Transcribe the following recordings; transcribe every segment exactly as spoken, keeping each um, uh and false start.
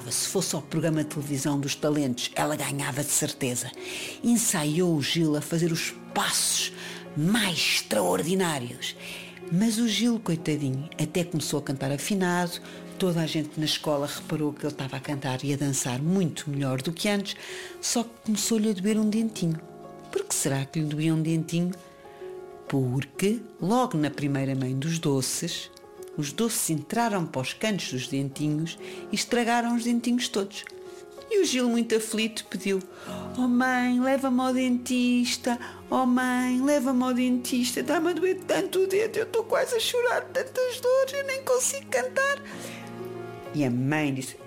adorava. Se fosse ao programa de televisão dos talentos, ela ganhava de certeza. Ensaiou o Gil a fazer os passos mais extraordinários. Mas o Gil, coitadinho, até começou a cantar afinado. Toda a gente na escola reparou que ele estava a cantar e a dançar muito melhor do que antes, só que começou-lhe a doer um dentinho. Por que será que lhe doía um dentinho? Porque, logo na primeira mãe dos doces, os doces entraram para os cantos dos dentinhos e estragaram os dentinhos todos. E o Gil, muito aflito, pediu: "Oh mãe, leva-me ao dentista. Oh mãe, leva-me ao dentista. Dá-me a doer tanto o dedo, eu estou quase a chorar de tantas dores, eu nem consigo cantar." E a mãe disse: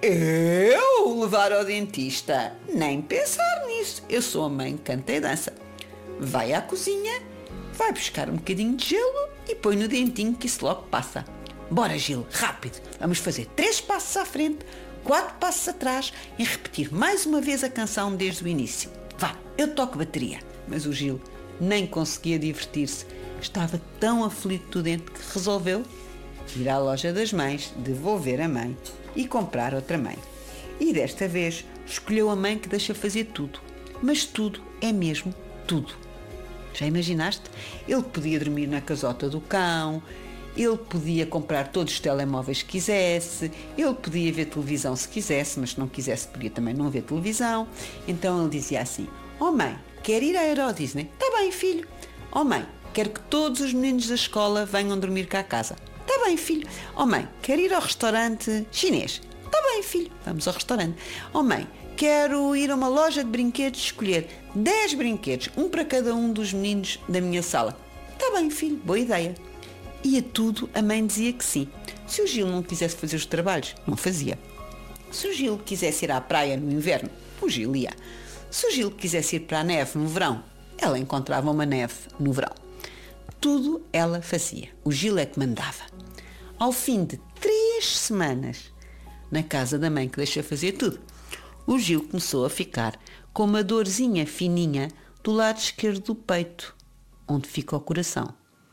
"Eu levar ao dentista? Nem pensar nisso. Eu sou a mãe que canta e dança. Vai à cozinha, vai buscar um bocadinho de gelo e põe no dentinho que isso logo passa. Bora, Gil, rápido. Vamos fazer três passos à frente, quatro passos atrás e repetir mais uma vez a canção desde o início. Vá, eu toco bateria." Mas o Gil nem conseguia divertir-se. Estava tão aflito do dente que resolveu ir à loja das mães, devolver a mãe e comprar outra mãe. E desta vez escolheu a mãe que deixa fazer tudo. Mas tudo é mesmo tudo. Já imaginaste? Ele podia dormir na casota do cão, ele podia comprar todos os telemóveis que quisesse, ele podia ver televisão se quisesse, mas se não quisesse podia também não ver televisão. Então ele dizia assim: "Oh mãe, quer ir à Euro Disney?" "Tá bem, filho." "Oh mãe, quero que todos os meninos da escola venham dormir cá a casa." "Tá bem, filho." "Oh mãe, quero ir ao restaurante chinês." "Tá bem, filho, vamos ao restaurante." "Oh mãe, quero ir a uma loja de brinquedos e escolher dez brinquedos, um para cada um dos meninos da minha sala." "Tá bem, filho, boa ideia." E a tudo a mãe dizia que sim. Se o Gil não quisesse fazer os trabalhos, não fazia. Se o Gil quisesse ir à praia no inverno, o Gil ia. Se o Gil quisesse ir para a neve no verão, ela encontrava uma neve no verão. Tudo ela fazia. O Gil é que mandava. Ao fim de três semanas, na casa da mãe que deixa fazer tudo, o Gil começou a ficar com uma dorzinha fininha do lado esquerdo do peito, onde fica o coração.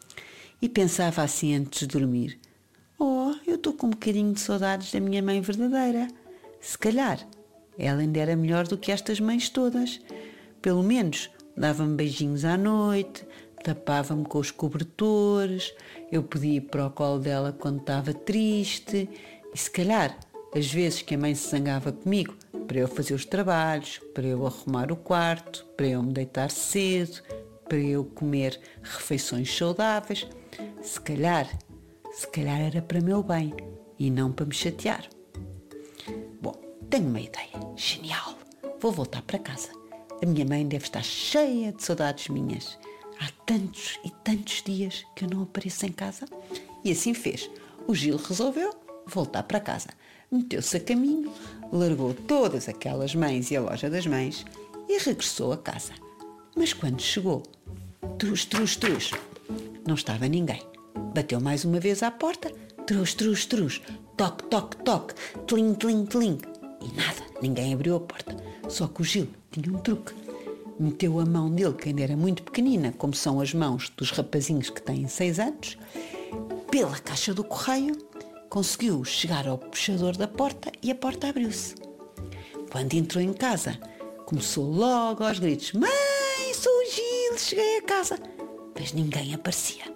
E pensava assim antes de dormir: "Oh, eu estou com um bocadinho de saudades da minha mãe verdadeira. Se calhar ela ainda era melhor do que estas mães todas. Pelo menos dava-me beijinhos à noite, tapava-me com os cobertores, eu podia ir para o colo dela quando estava triste. E se calhar, as vezes que a mãe se zangava comigo, para eu fazer os trabalhos, para eu arrumar o quarto, para eu me deitar cedo, para eu comer refeições saudáveis, se calhar, se calhar era para meu bem e não para me chatear. Bom, tenho uma ideia genial. Vou voltar para casa. A minha mãe deve estar cheia de saudades minhas. Há tantos e tantos dias que eu não apareço em casa." E assim fez. O Gil resolveu voltar para casa. Meteu-se a caminho, largou todas aquelas mães e a loja das mães e regressou a casa. Mas quando chegou, trus, trus, trus, não estava ninguém. Bateu mais uma vez à porta, trus, trus, trus, toque, toque, toque, tling, tling, tling. E nada, ninguém abriu a porta. Só que o Gil tinha um truque. Meteu a mão dele, que ainda era muito pequenina, como são as mãos dos rapazinhos que têm seis anos, pela caixa do correio, conseguiu chegar ao puxador da porta e a porta abriu-se. Quando entrou em casa, começou logo aos gritos: "Mãe, sou o Gil, cheguei a casa." Mas ninguém aparecia.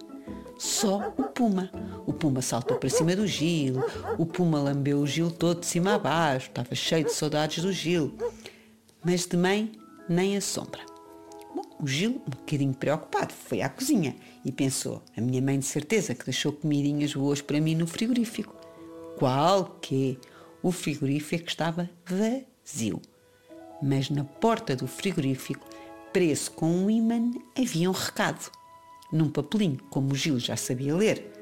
Só o Puma. O Puma saltou para cima do Gil, o Puma lambeu o Gil todo de cima a baixo, estava cheio de saudades do Gil. Mas de mãe, nem a sombra. Bom, o Gil, um bocadinho preocupado, foi à cozinha e pensou: "A minha mãe de certeza que deixou comidinhas boas para mim no frigorífico." Qual que? O frigorífico estava vazio. Mas na porta do frigorífico, preso com um ímã, havia um recado. Num papelinho, como o Gil já sabia ler.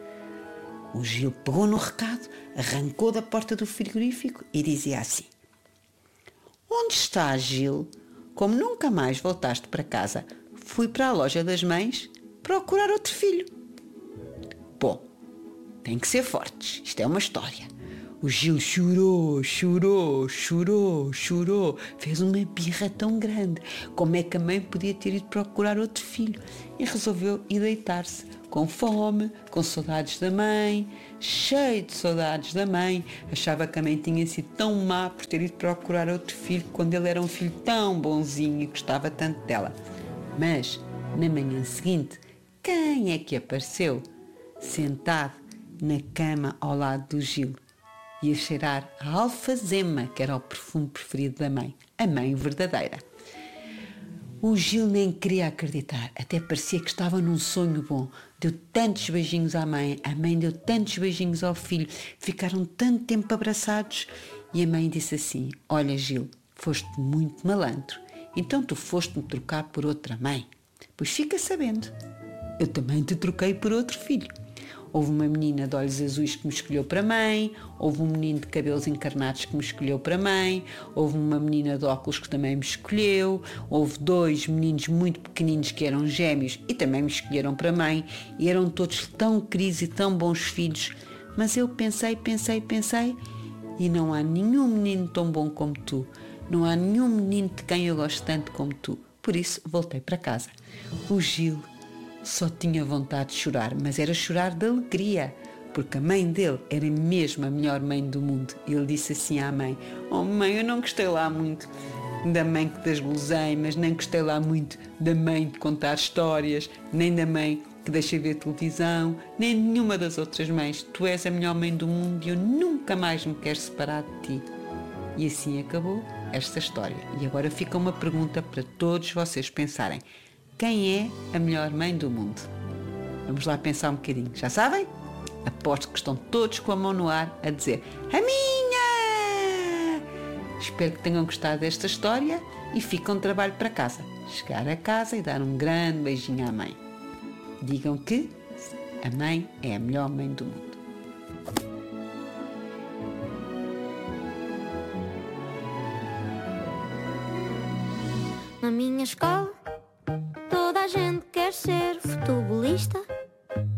O Gil pegou no recado, arrancou da porta do frigorífico e dizia assim: "Onde estás, Gil? Como nunca mais voltaste para casa, fui para a loja das mães procurar outro filho." Bom, tem que ser fortes, isto é uma história. O Gil chorou, chorou, chorou, chorou. Fez uma birra tão grande. Como é que a mãe podia ter ido procurar outro filho? E resolveu ir deitar-se, com fome, com saudades da mãe, cheio de saudades da mãe. Achava que a mãe tinha sido tão má por ter ido procurar outro filho, quando ele era um filho tão bonzinho e gostava tanto dela. Mas, na manhã seguinte, quem é que apareceu? Sentado na cama ao lado do Gil. E a cheirar a alfazema, que era o perfume preferido da mãe, a mãe verdadeira. O Gil nem queria acreditar, até parecia que estava num sonho bom. Deu tantos beijinhos à mãe, a mãe deu tantos beijinhos ao filho, ficaram tanto tempo abraçados. E a mãe disse assim: olha, Gil, foste muito malandro, então tu foste-me trocar por outra mãe. Pois fica sabendo, eu também te troquei por outro filho. Houve uma menina de olhos azuis que me escolheu para mãe, houve um menino de cabelos encarnados que me escolheu para mãe, houve uma menina de óculos que também me escolheu, houve dois meninos muito pequeninos que eram gêmeos e também me escolheram para mãe, e eram todos tão queridos e tão bons filhos. Mas eu pensei, pensei, pensei, e não há nenhum menino tão bom como tu, não há nenhum menino de quem eu gosto tanto como tu. Por isso voltei para casa. O Gil só tinha vontade de chorar, mas era chorar de alegria, porque a mãe dele era mesmo a melhor mãe do mundo. E ele disse assim à mãe: oh mãe, eu não gostei lá muito da mãe que das guloseimas, nem gostei lá muito da mãe de contar histórias, nem da mãe que deixa ver televisão, nem nenhuma das outras mães. Tu és a melhor mãe do mundo e eu nunca mais me quero separar de ti. E assim acabou esta história. E agora fica uma pergunta para todos vocês pensarem: quem é a melhor mãe do mundo? Vamos lá pensar um bocadinho. Já sabem? Aposto que estão todos com a mão no ar a dizer: a minha! Espero que tenham gostado desta história e fiquem um trabalho para casa. Chegar a casa e dar um grande beijinho à mãe. Digam que a mãe é a melhor mãe do mundo. Na minha escola, toda a gente quer ser futebolista.